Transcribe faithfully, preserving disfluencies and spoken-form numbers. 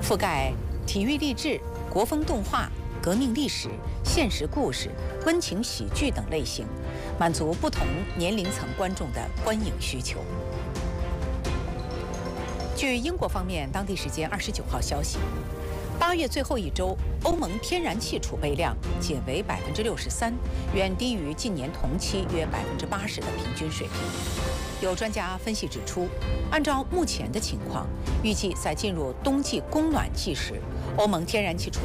覆盖体育励志、国风动画、革命历史、现实故事、温情喜剧等类型，满足不同年龄层观众的观影需求。据英国方面当地时间二十九号消息，八月最后一周，欧盟天然气储备量仅为百分之六十三，远低于近年同期约百分之八十的平均水平。有专家分析指出，按照目前的情况，预计在进入冬季供暖季时，欧盟天然气储